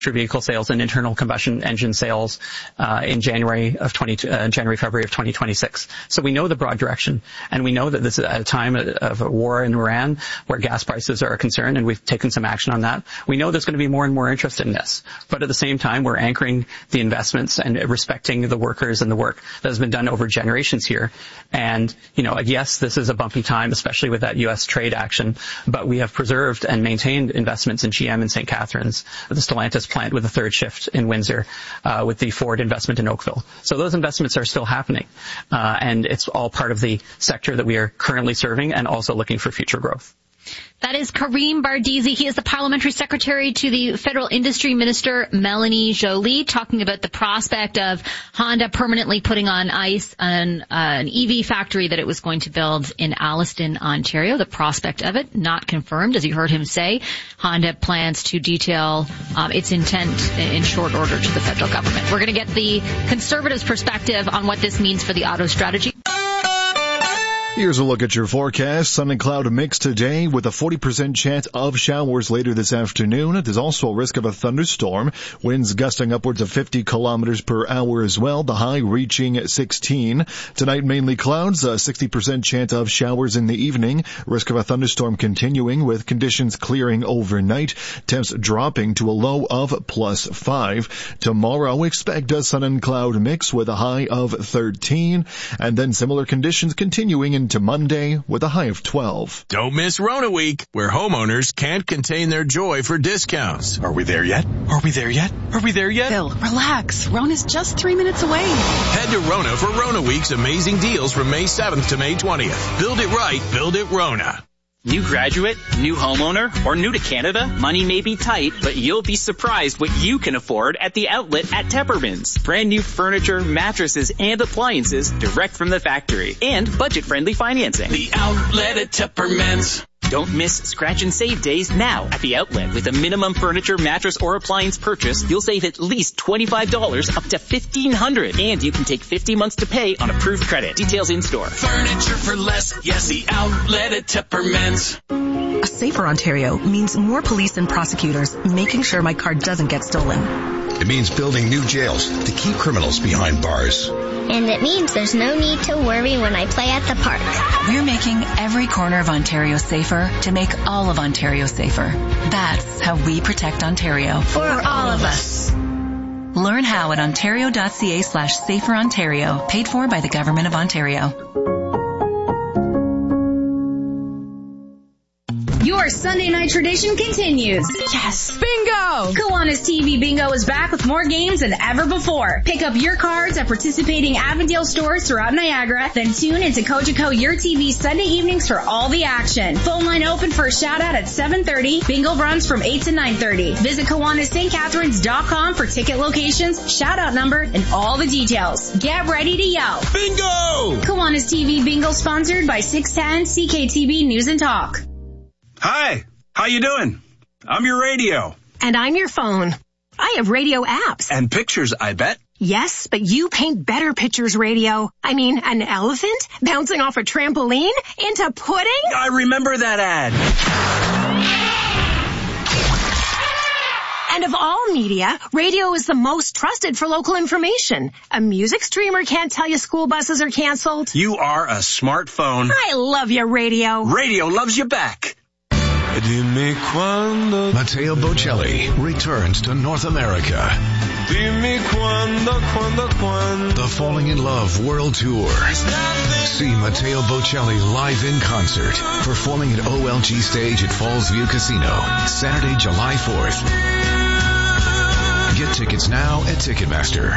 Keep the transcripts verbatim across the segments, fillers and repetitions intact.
vehicle sales and internal combustion engine sales uh, in January of twenty uh, January February of twenty twenty-six. So we know the broad direction, and we know that this is at a time of a war in Iran where gas prices are a concern, and we've taken some action on that. We know there's going to be more and more interest in this, but at the same time, we're anchoring the investments and respecting the workers and the work that has been done over generations here. And you know, yes, this is a bumpy time, especially with that U S trade action, but we have preserved and maintained investments in G M in Saint Catharines, the Stellantis plant with the third shift in Windsor, uh, with the Ford investment in Oakville. So those investments are still happening, uh, and it's all part of the sector that we are currently serving and also looking for future growth. That is Karim Bardisi. He is the parliamentary secretary to the federal industry minister, Melanie Joly, talking about the prospect of Honda permanently putting on ice an, uh, an E V factory that it was going to build in Alliston, Ontario. The prospect of it not confirmed, as you heard him say. Honda plans to detail um, its intent in short order to the federal government. We're going to get the Conservatives' perspective on what this means for the auto strategy. Here's a look at your forecast. Sun and cloud mix today with a forty percent chance of showers later this afternoon. There's also a risk of a thunderstorm. Winds gusting upwards of fifty kilometers per hour as well. The high reaching sixteen. Tonight, mainly clouds. A sixty percent chance of showers in the evening. Risk of a thunderstorm continuing with conditions clearing overnight. Temps dropping to a low of plus five. Tomorrow, expect a sun and cloud mix with a high of thirteen. And then similar conditions continuing in into Monday with a high of twelve. Don't miss Rona Week, where homeowners can't contain their joy for discounts. Are we there yet? Are we there yet? Are we there yet? Bill, relax. Rona's just three minutes away. Head to Rona for Rona Week's amazing deals from May seventh to May twentieth. Build it right, build it Rona. New graduate, new homeowner, or new to Canada? Money may be tight, but you'll be surprised what you can afford at the outlet at Tepperman's. Brand new furniture, mattresses, and appliances direct from the factory. And budget-friendly financing. The outlet at Tepperman's. Don't miss Scratch and Save days now at the outlet. With a minimum furniture, mattress, or appliance purchase, you'll save at least twenty-five dollars up to fifteen hundred dollars. And you can take fifty months to pay on approved credit. Details in store. Furniture for less. Yes, the outlet at Tepperman's. A safer Ontario means more police and prosecutors making sure my car doesn't get stolen. It means building new jails to keep criminals behind bars. And it means there's no need to worry when I play at the park. We're making every corner of Ontario safer to make all of Ontario safer. That's how we protect Ontario. For all of us. Learn how at ontario.ca slash safer Ontario. Paid for by the Government of Ontario. Your Sunday night tradition continues. Yes! Bingo! Kiwanis T V Bingo is back with more games than ever before. Pick up your cards at participating Avondale stores throughout Niagara, then tune into Cogeco Your T V Sunday evenings for all the action. Phone line open for a shout out at seven thirty. Bingo runs from eight to nine thirty. Visit Kiwanis St Catharines dot com for ticket locations, shout out number, and all the details. Get ready to yell. Bingo! Kiwanis T V Bingo sponsored by six ten C K T V News and Talk. Hi, how you doing? I'm your radio. And I'm your phone. I have radio apps. And pictures, I bet. Yes, but you paint better pictures, radio. I mean, an elephant bouncing off a trampoline into pudding? I remember that ad. And of all media, radio is the most trusted for local information. A music streamer can't tell you school buses are canceled. You are a smartphone. I love you, radio. Radio loves you back. Matteo Bocelli returns to North America. The Falling in Love World Tour. See Matteo Bocelli live in concert, performing at O L G Stage at Fallsview Casino, Saturday, July fourth. Get tickets now at Ticketmaster.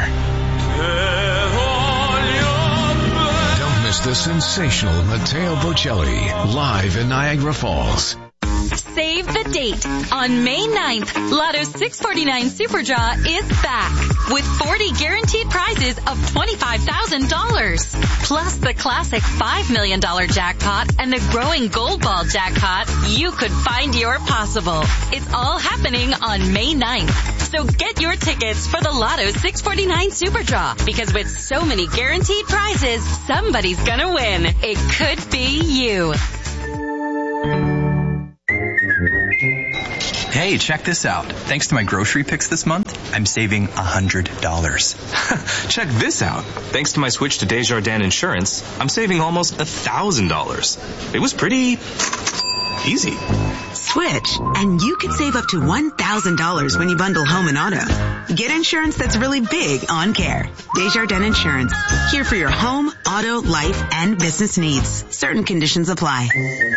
Don't miss the sensational Matteo Bocelli live in Niagara Falls. Save the date. On May ninth, Lotto six forty-nine Super Draw is back with forty guaranteed prizes of twenty-five thousand dollars. Plus the classic five million dollars jackpot and the growing Gold Ball jackpot. You could find your possible. It's all happening on May ninth. So get your tickets for the Lotto six forty-nine Super Draw, because with so many guaranteed prizes, somebody's gonna win. It could be you. Hey, Hey, check this out. Thanks to my grocery picks this month, I'm saving one hundred dollars. Check this out. Thanks to my switch to Desjardins Insurance, I'm saving almost one thousand dollars. It was pretty easy. Switch, and you could save up to one thousand dollars when you bundle home and auto. Get insurance that's really big on care. Desjardins Insurance. Here for your home, auto, life, and business needs. Certain conditions apply.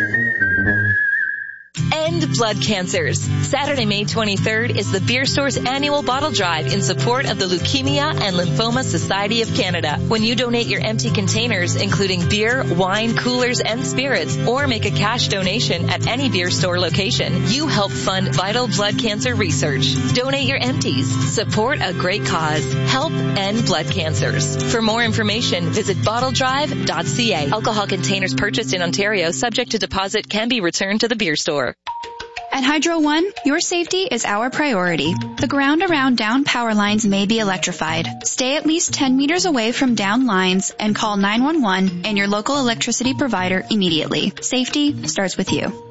End blood cancers. Saturday, May twenty-third is the Beer Store's annual bottle drive in support of the Leukemia and Lymphoma Society of Canada. When you donate your empty containers, including beer, wine, coolers, and spirits, or make a cash donation at any Beer Store location, you help fund vital blood cancer research. Donate your empties. Support a great cause. Help end blood cancers. For more information, visit bottle drive dot c a. Alcohol containers purchased in Ontario subject to deposit can be returned to the Beer Store. At Hydro One, your safety is our priority. The ground around down power lines may be electrified. Stay at least ten meters away from down lines and call nine one one and your local electricity provider immediately. Safety starts with you.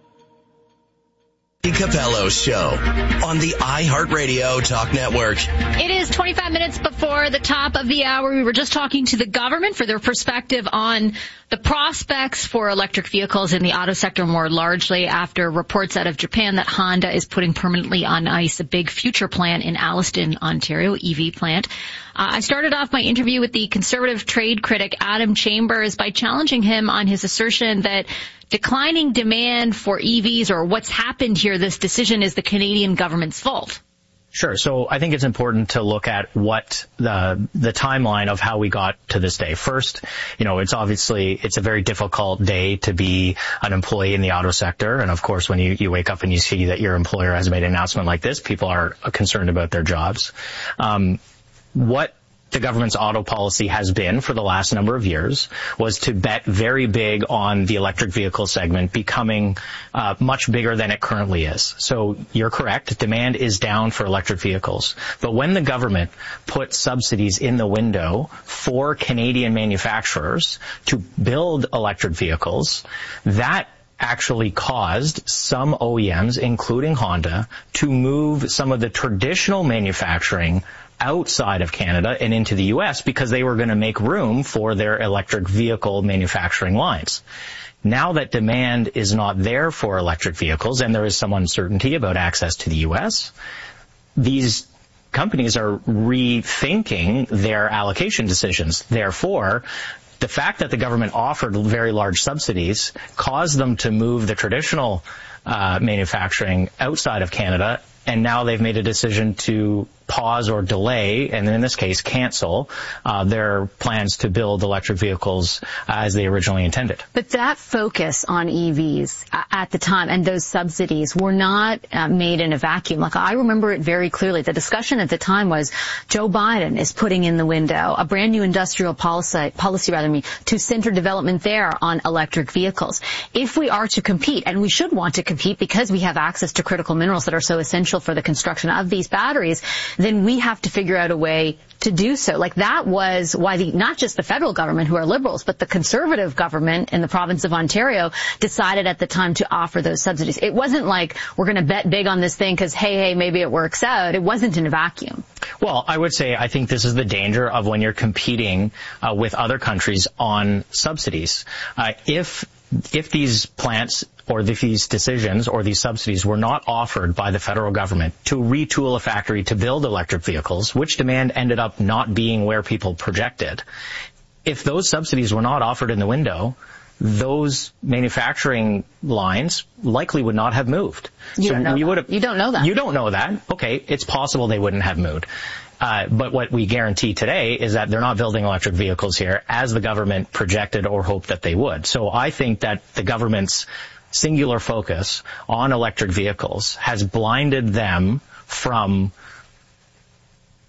Capello Show on the iHeartRadio Talk Network. It is twenty-five minutes before the top of the hour. We were just talking to the government for their perspective on the prospects for electric vehicles in the auto sector more largely after reports out of Japan that Honda is putting permanently on ice a big future plant in Alliston, Ontario, E V plant. Uh, I started off my interview with the conservative trade critic Adam Chambers by challenging him on his assertion that declining demand for E Vs or what's happened here, this decision is the Canadian government's fault. Sure. So I think it's important to look at what the the timeline of how we got to this day. First, you know, it's obviously, it's a very difficult day to be an employee in the auto sector. And of course, when you, you wake up and you see that your employer has made an announcement like this, people are concerned about their jobs. Um, what the government's auto policy has been for the last number of years was to bet very big on the electric vehicle segment becoming uh, much bigger than it currently is. So you're correct. Demand is down for electric vehicles. But when the government put subsidies in the window for Canadian manufacturers to build electric vehicles, that actually caused some O E Ms, including Honda, to move some of the traditional manufacturing outside of Canada and into the U S because they were going to make room for their electric vehicle manufacturing lines. Now that demand is not there for electric vehicles and there is some uncertainty about access to the U S, these companies are rethinking their allocation decisions. Therefore, the fact that the government offered very large subsidies caused them to move the traditional uh, manufacturing outside of Canada, and now they've made a decision to pause or delay, and in this case cancel, uh, their plans to build electric vehicles uh, as they originally intended. But that focus on E Vs at the time and those subsidies were not uh, made in a vacuum. Like, I remember it very clearly. The discussion at the time was Joe Biden is putting in the window a brand new industrial policy, policy rather me, to center development there on electric vehicles. If we are to compete, and we should want to compete because we have access to critical minerals that are so essential for the construction of these batteries, then we have to figure out a way to do so. Like, that was why the, not just the federal government, who are liberals, but the conservative government in the province of Ontario decided at the time to offer those subsidies. It wasn't like we're going to bet big on this thing because, hey, hey, maybe it works out. It wasn't in a vacuum. Well, I would say I think this is the danger of when you're competing uh, with other countries on subsidies. Uh, if if these plants or these decisions or these subsidies were not offered by the federal government to retool a factory to build electric vehicles, which demand ended up not being where people projected, if those subsidies were not offered in the window, those manufacturing lines likely would not have moved. You so don't know we would that. have, You don't know that. You don't know that. Okay, it's possible they wouldn't have moved. Uh, but what we guarantee today is that they're not building electric vehicles here as the government projected or hoped that they would. So I think that the government's singular focus on electric vehicles has blinded them from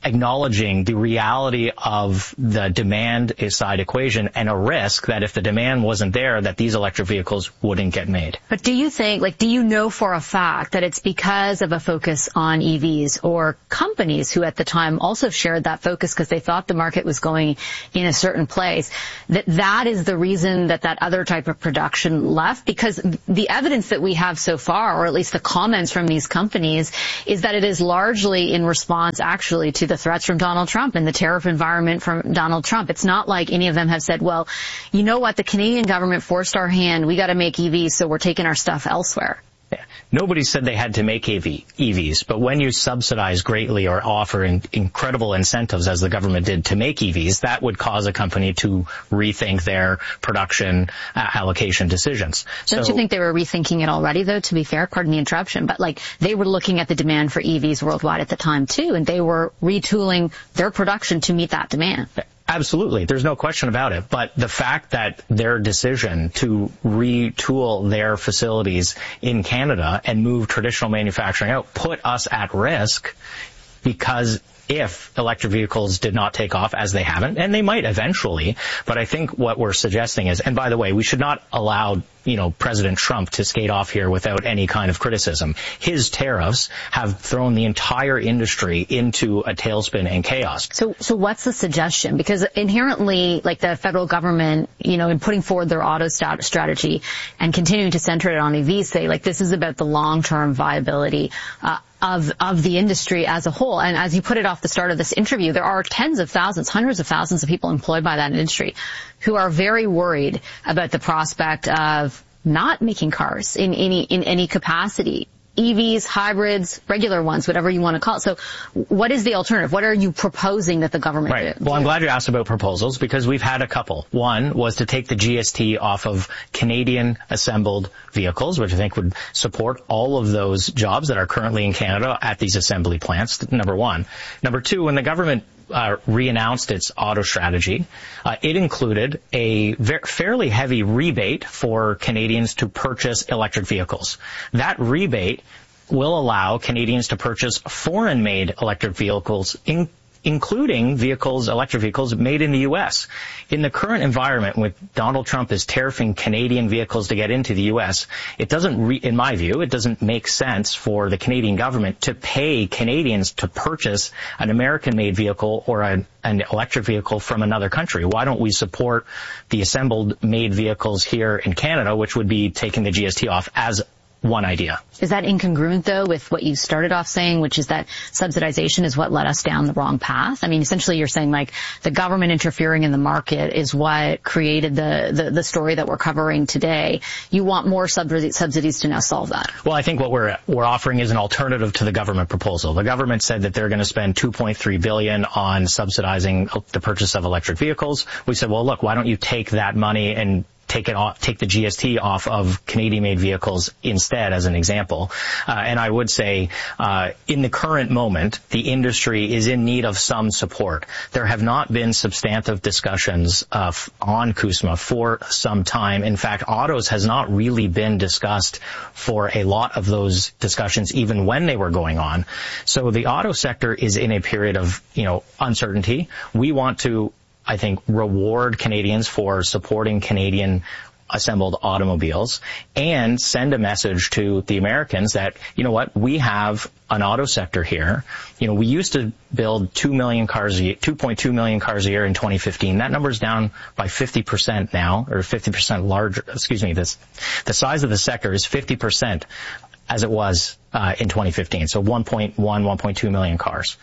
acknowledging the reality of the demand side equation and a risk that if the demand wasn't there, that these electric vehicles wouldn't get made. But do you think, like, do you know for a fact that it's because of a focus on E Vs, or companies who at the time also shared that focus because they thought the market was going in a certain place, that that is the reason that that other type of production left? Because the evidence that we have so far, or at least the comments from these companies, is that it is largely in response actually to the threats from Donald Trump and the tariff environment from Donald Trump. It's not like any of them have said, well, you know what, the Canadian government forced our hand, we got to make E Vs, so we're taking our stuff elsewhere. Yeah. Nobody said they had to make E Vs, but when you subsidize greatly or offer in, incredible incentives, as the government did, to make E Vs, that would cause a company to rethink their production uh, allocation decisions. Don't so, you think they were rethinking it already, though, to be fair? Pardon the interruption, but like they were looking at the demand for E Vs worldwide at the time, too, and they were retooling their production to meet that demand. Absolutely. There's no question about it. But the fact that their decision to retool their facilities in Canada and move traditional manufacturing out put us at risk, because if electric vehicles did not take off, as they haven't, and they might eventually, but I think what we're suggesting is, and by the way, we should not allow, you know, President Trump to skate off here without any kind of criticism. His tariffs have thrown the entire industry into a tailspin and chaos. So, so what's the suggestion? Because inherently, like the federal government, you know, in putting forward their auto stat- strategy and continuing to center it on E Vs, say, like, this is about the long-term viability, uh, of, of the industry as a whole. And as you put it off the start of this interview, there are tens of thousands, hundreds of thousands of people employed by that industry who are very worried about the prospect of not making cars in any, in any capacity. E Vs, hybrids, regular ones, whatever you want to call it. So what is the alternative? What are you proposing that the government right. do? Well, I'm glad you asked about proposals, because we've had a couple. One was to take the G S T off of Canadian assembled vehicles, which I think would support all of those jobs that are currently in Canada at these assembly plants, number one. Number two, when the government Uh, re-announced its auto strategy, uh, it included a ver- fairly heavy rebate for Canadians to purchase electric vehicles. That rebate will allow Canadians to purchase foreign-made electric vehicles, in- including vehicles, electric vehicles made in the U S. In the current environment, with Donald Trump is tariffing Canadian vehicles to get into the U S, it doesn't, re- in my view, it doesn't make sense for the Canadian government to pay Canadians to purchase an American-made vehicle or an, an electric vehicle from another country. Why don't we support the assembled made vehicles here in Canada, which would be taking the G S T off as one idea. Is that incongruent, though, with what you started off saying, which is that subsidization is what led us down the wrong path? I mean, essentially you're saying, like, the government interfering in the market is what created the, the, the story that we're covering today. You want more subsidies, subsidies to now solve that. Well, I think what we're, we're offering is an alternative to the government proposal. The government said that they're going to spend two point three billion dollars on subsidizing the purchase of electric vehicles. We said, well, look, why don't you take that money and take it off, take the G S T off of Canadian-made vehicles instead, as an example. Uh, and I would say, uh, in the current moment, the industry is in need of some support. There have not been substantive discussions uh, on CUSMA for some time. In fact, autos has not really been discussed for a lot of those discussions, even when they were going on. So the auto sector is in a period of, you know, uncertainty. We want to, I think, reward Canadians for supporting Canadian assembled automobiles and send a message to the Americans that, you know what, we have an auto sector here. You know, we used to build two million cars a year, two point two million cars a year in twenty fifteen. That number's down by fifty percent now, or fifty percent larger, excuse me, this, the size of the sector is fifty percent as it was uh, in twenty fifteen. So one point one, one point two million cars.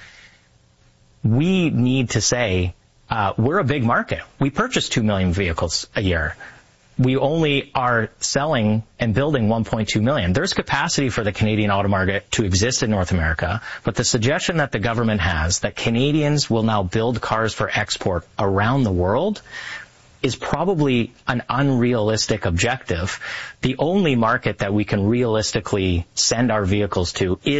We need to say, Uh, we're a big market. We purchase two million vehicles a year. We only are selling and building one point two million. There's capacity for the Canadian auto market to exist in North America, but the suggestion that the government has that Canadians will now build cars for export around the world is probably an unrealistic objective. The only market that we can realistically send our vehicles to is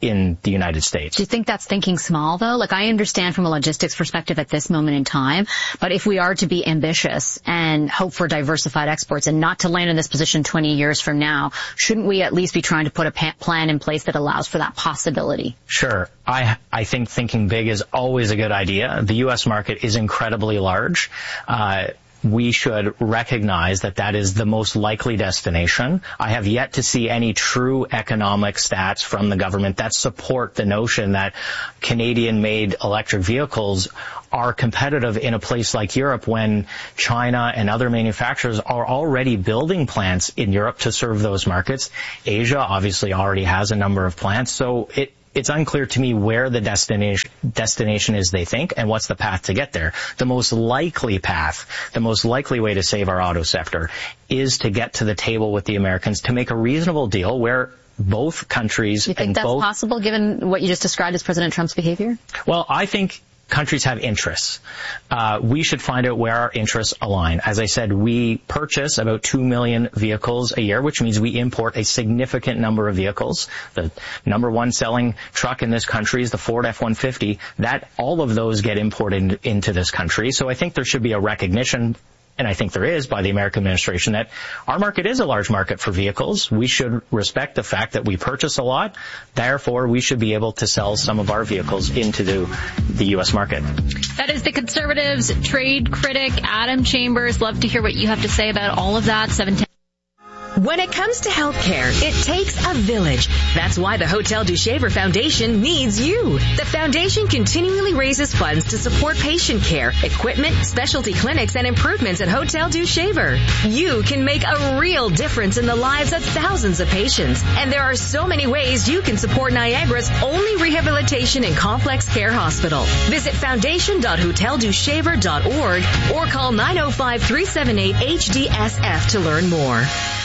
in the United States. Do you think that's thinking small, though? Like, I understand from a logistics perspective at this moment in time, but if we are to be ambitious and hope for diversified exports and not to land in this position twenty years from now, shouldn't we at least be trying to put a pa- plan in place that allows for that possibility? Sure. I I think thinking big is always a good idea. The U S market is incredibly large. Uh, we should recognize that that is the most likely destination. I have yet to see any true economic stats from the government that support the notion that Canadian-made electric vehicles are competitive in a place like Europe when China and other manufacturers are already building plants in Europe to serve those markets. Asia obviously already has a number of plants, so it It's unclear to me where the destination destination is they think and what's the path to get there. The most likely path, the most likely way to save our auto sector is to get to the table with the Americans to make a reasonable deal where both countries you think and that's both possible given what you just described as President Trump's behavior? Well, I think countries have interests. Uh, we should find out where our interests align. As I said, we purchase about two million vehicles a year, which means we import a significant number of vehicles. The number one selling truck in this country is the Ford F one fifty. That, all of those get imported into this country. So I think there should be a recognition, and I think there is by the American administration, that our market is a large market for vehicles. We should respect the fact that we purchase a lot. Therefore, we should be able to sell some of our vehicles into the, the U S market. That is the Conservatives trade critic, Adam Chambers. Love to hear what you have to say about all of that. seven ten When it comes to healthcare, it takes a village. That's why the Hotel du Shaver Foundation needs you. The foundation continually raises funds to support patient care, equipment, specialty clinics, and improvements at Hotel du Shaver. You can make a real difference in the lives of thousands of patients. And there are so many ways you can support Niagara's only rehabilitation and complex care hospital. Visit foundation dot hotel du shaver dot org or call nine oh five, three seven eight, H D S F to learn more.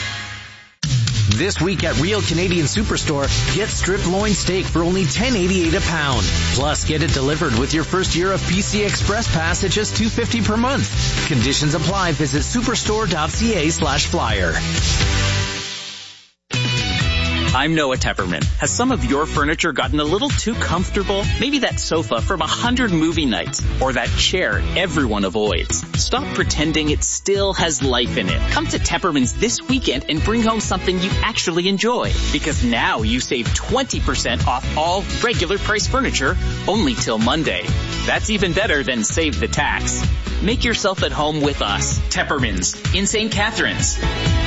This week at Real Canadian Superstore, get strip loin steak for only ten eighty-eight a pound. Plus, get it delivered with your first year of P C Express Pass at just two fifty per month. Conditions apply. Visit superstore.ca slash flyer. I'm Noah Tepperman. Has some of your furniture gotten a little too comfortable? Maybe that sofa from a hundred movie nights, or that chair everyone avoids. Stop pretending it still has life in it. Come to Tepperman's this weekend and bring home something you actually enjoy. Because now you save twenty percent off all regular price furniture only till Monday. That's even better than save the tax. Make yourself at home with us. Tepperman's in Saint Catharines.